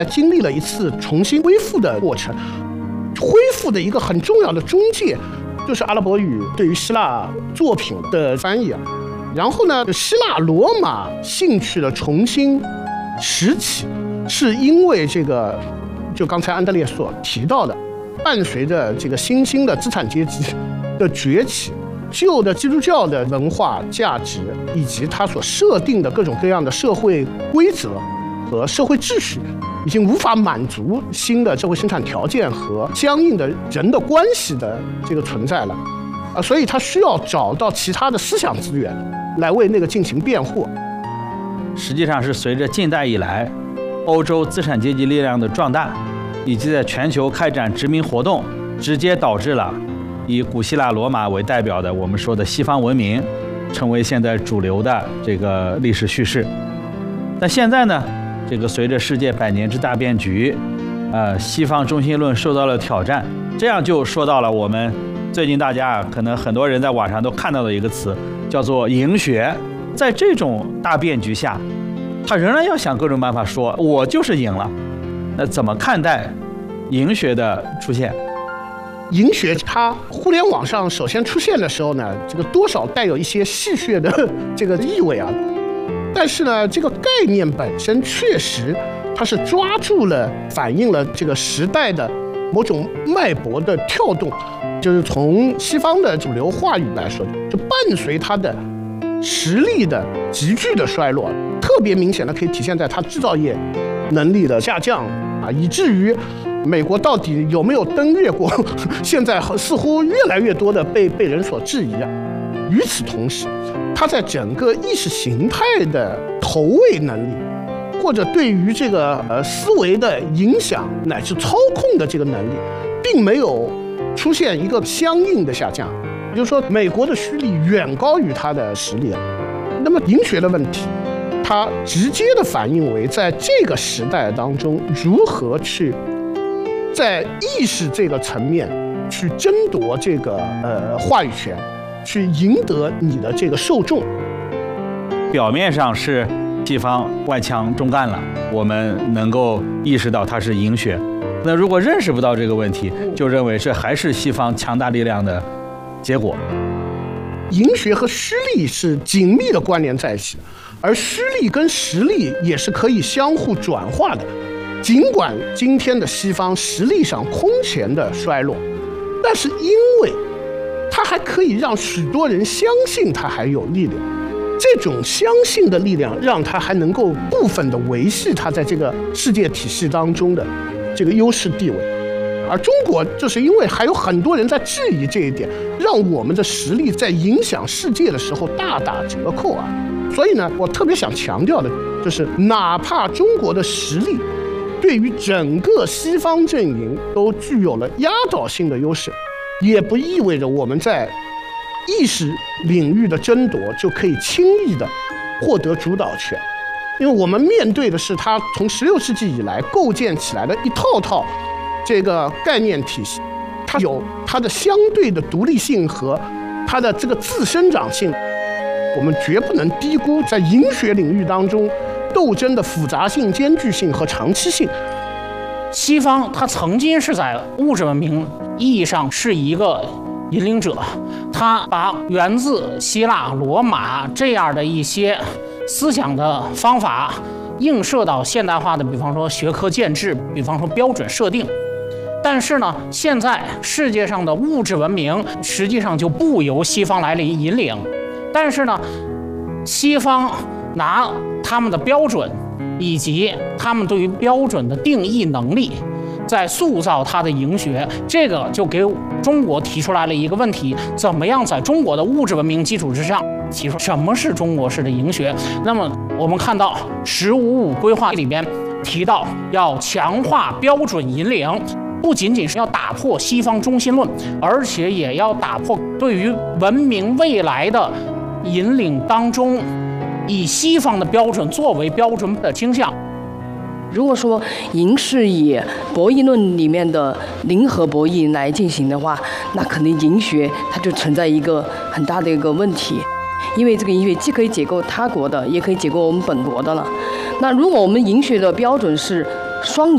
经历了一次重新恢复的过程。恢复的一个很重要的中介就是阿拉伯语对于希腊作品的翻译。然后呢，希腊罗马兴趣的重新拾起，是因为这个，就刚才安德烈所提到的，伴随着这个新兴的资产阶级的崛起，旧的基督教的文化价值以及它所设定的各种各样的社会规则和社会秩序，已经无法满足新的社会生产条件和相应的人的关系的这个存在了，所以他需要找到其他的思想资源来为那个进行辩护。 实际上是随着近代以来欧洲资产阶级力量的壮大，以及在全球开展殖民活动，直接导致了以古希腊罗马为代表的我们说的西方文明成为现在主流的这个历史叙事。但现在呢，这个随着世界100年之大变局，西方中心论受到了挑战，这样就说到了我们最近大家可能很多人在网上都看到的一个词，叫做赢学。在这种大变局下，他仍然要想各种办法说我就是赢了。那怎么看待赢学的出现？ 赢学它互联网上首先出现的时候呢，这个多少带有一些戏谑的这个意味啊。但是呢，这个概念本身确实它是抓住了反映了这个时代的某种脉搏的跳动，就是从西方的主流话语来说，就伴随它的实力的急剧的衰落，特别明显的可以体现在它制造业能力的下降啊，以至于美国到底有没有登月过，现在似乎越来越多的被人所质疑啊。与此同时，它在整个意识形态的投喂能力，或者对于这个思维的影响乃至操控的这个能力，并没有出现一个相应的下降。也就是说，美国的虚力远高于它的实力。那么赢学的问题，它直接的反映为在这个时代当中，如何去在意识这个层面去争夺这个话语权，去赢得你的这个受众。 表面上是西方外强中干了，我们能够意识到它是赢学。那如果认识不到这个问题，就认为这还是西方强大力量的结果。 赢学和虚力是紧密的关联在一起的，而虚力跟实力也是可以相互转化的。尽管今天的西方实力上空前的衰落，但是因为它还可以让许多人相信它还有力量，这种相信的力量让它还能够部分的维系它在这个世界体系当中的这个优势地位。而中国就是因为还有很多人在质疑这一点，让我们的实力在影响世界的时候大打折扣啊。所以呢，我特别想强调的就是，哪怕中国的实力对于整个西方阵营都具有了压倒性的优势，也不意味着我们在意识领域的争夺就可以轻易的获得主导权。因为我们面对的是它从16世纪以来构建起来的一套套这个概念体系，它有它的相对的独立性和它的这个自生长性。我们绝不能低估在赢学领域当中斗争的复杂性、艰巨性和长期性。 西方它曾经是在物质文明意义上是一个引领者，它把源自希腊、罗马这样的一些思想的方法映射到现代化的，比方说学科建制，比方说标准设定。但是呢，现在世界上的物质文明实际上就不由西方来引领，但是呢，西方拿他们的标准以及他们对于标准的定义能力，在塑造他的赢学。这个就给中国提出来了一个问题：怎么样在中国的物质文明基础之上提出什么是中国式的赢学？那么我们看到“15+5”规划里边提到要强化标准引领，不仅仅是要打破西方中心论，而且也要打破对于文明未来的引领当中以西方的标准作为标准的倾向。 如果说赢是以博弈论里面的零和博弈来进行的话，那肯定赢学它就存在一个很大的一个问题，因为这个赢学既可以解构他国的，也可以解构我们本国的了。那如果我们赢学的标准是双赢